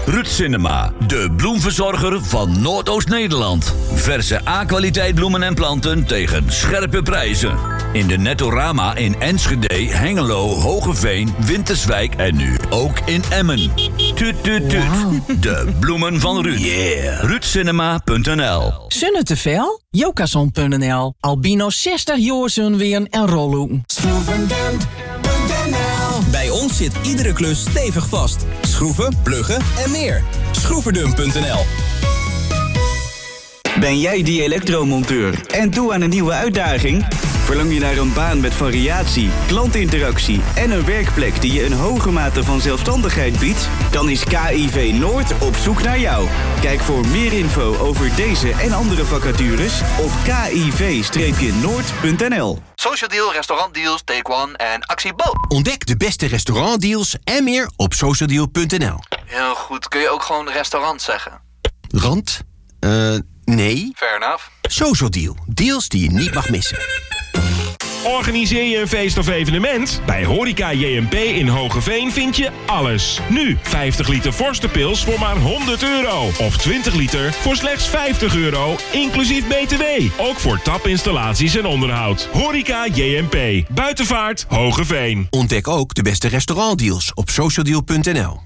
Ruud Cinema, de bloemverzorger van Noordoost-Nederland. Verse A-kwaliteit bloemen en planten tegen scherpe prijzen. In de Nettorama in Enschede, Hengelo, Hogeveen, Winterswijk en nu ook in Emmen. Tuut, tuut, tuut. Wow. De bloemen van Ruud. Yeah. RuudCinema.nl. Zonne te veel? Jokason.nl. Albino 60 jaar zonween en rollen. Bij ons zit iedere klus stevig vast. Schroeven, pluggen en meer. Schroeferdum.nl. Ben jij die elektromonteur en toe aan een nieuwe uitdaging? Verlang je naar een baan met variatie, klantinteractie en een werkplek die je een hoge mate van zelfstandigheid biedt? Dan is KIV Noord op zoek naar jou. Kijk voor meer info over deze en andere vacatures op kiv-noord.nl. Social Deal, restaurantdeals, Take One en Actie Bo. Ontdek de beste restaurantdeals en meer op socialdeal.nl. Heel goed, kun je ook gewoon restaurant zeggen? Rand? Nee. Fair enough. Social Deal. Deals die je niet mag missen. Organiseer je een feest of evenement? Bij Horeca JMP in Hogeveen vind je alles. Nu 50 liter Forsterpils voor maar €100. Of 20 liter voor slechts €50. Inclusief BTW. Ook voor tapinstallaties en onderhoud. Horeca JMP. Buitenvaart Hogeveen. Ontdek ook de beste restaurantdeals op socialdeal.nl.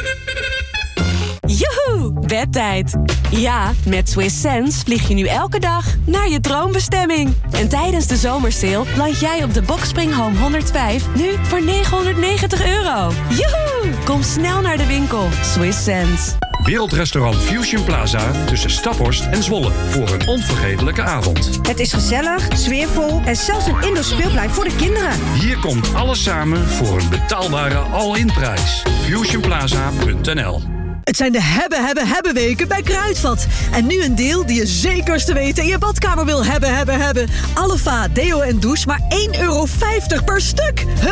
Joehoe, bedtijd. Ja, met Swiss Sense vlieg je nu elke dag naar je droombestemming. En tijdens de zomersale land jij op de Boxspring Home 105 nu voor €990. Joehoe! Kom snel naar de winkel. Swiss Sense. Wereldrestaurant Fusion Plaza tussen Staphorst en Zwolle voor een onvergetelijke avond. Het is gezellig, sfeervol en zelfs een indoor speelplein voor de kinderen. Hier komt alles samen voor een betaalbare all-in prijs. Fusionplaza.nl. Het zijn de hebben weken bij Kruidvat. En nu een deal die je zeker te weten in je badkamer wil hebben. Alpha, deo en douche, maar €1,50 per stuk.